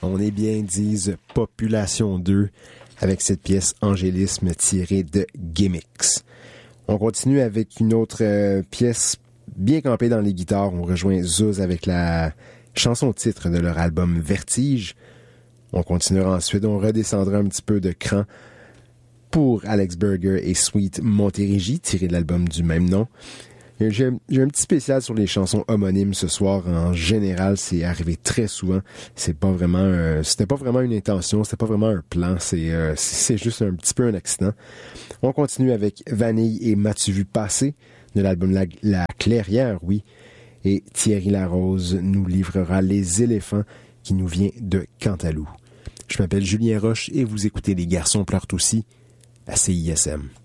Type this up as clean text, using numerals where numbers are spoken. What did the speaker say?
On est bien, disent Population 2, avec cette pièce Angélisme tirée de Gimmicks. On continue avec une autre pièce bien campée dans les guitares. On rejoint Zouz avec la chanson titre de leur album Vertige. On continuera ensuite, on redescendra un petit peu de cran pour Alex Berger et Sweet Montérégie, tiré de l'album du même nom. J'ai un petit spécial sur les chansons homonymes ce soir. En général, c'est arrivé très souvent. C'était pas vraiment une intention, c'était pas vraiment un plan. C'est juste un petit peu un accident. On continue avec Vanille et M'as-tu vu passer de l'album La Clairière, oui. Et Thierry Larose nous livrera Les éléphants qui nous vient de Cantalou. Je m'appelle Julien Roche et vous écoutez Les garçons pleurent aussi à CISM.